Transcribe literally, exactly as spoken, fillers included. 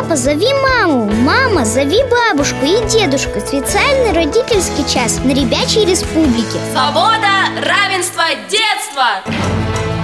Папа, зови маму. Мама, зови бабушку и дедушку. Специальный родительский час на Ребячей Республике. Свобода, равенство, детство!